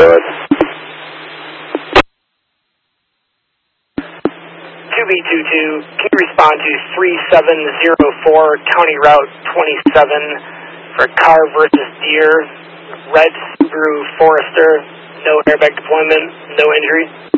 ahead. 2B22, can you respond to 3704 County Route 27 for car versus deer, red Subaru Forester, no airbag deployment, no injury?